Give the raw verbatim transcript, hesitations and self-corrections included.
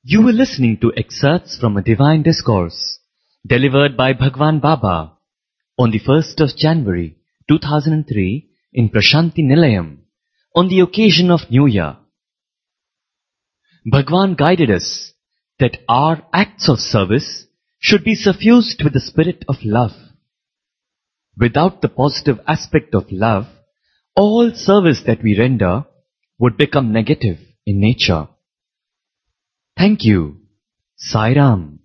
You were listening to excerpts from a divine discourse delivered by Bhagwan Baba on the first of January two thousand three in Prashanti Nilayam on the occasion of New Year. Bhagwan guided us that our acts of service should be suffused with the spirit of love. Without the positive aspect of love, all service that we render would become negative in nature. Thank you. Sai Ram.